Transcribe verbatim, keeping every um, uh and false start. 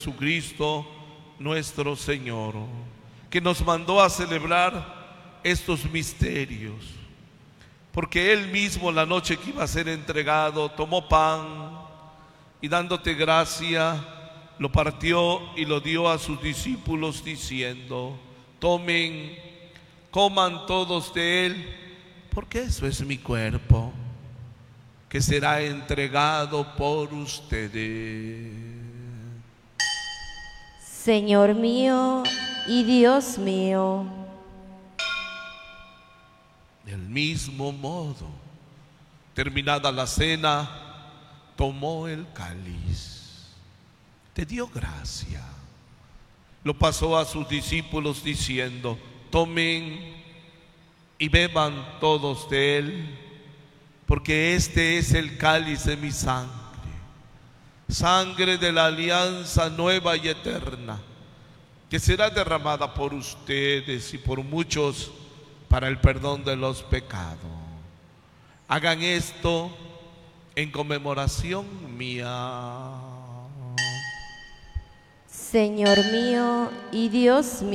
Jesucristo nuestro Señor, que nos mandó a celebrar estos misterios, porque Él mismo, la noche que iba a ser entregado, tomó pan y dándote gracia, lo partió y lo dio a sus discípulos diciendo: tomen, coman todos de él, porque eso es mi cuerpo, que será entregado por ustedes. Señor mío y Dios mío. Del mismo modo, terminada la cena, tomó el cáliz, te dio gracia, lo pasó a sus discípulos diciendo: tomen y beban todos de él, porque este es el cáliz de mi sangre, sangre de la alianza nueva y eterna, que será derramada por ustedes y por muchos para el perdón de los pecados. Hagan esto en conmemoración mía. Señor mío y Dios mío.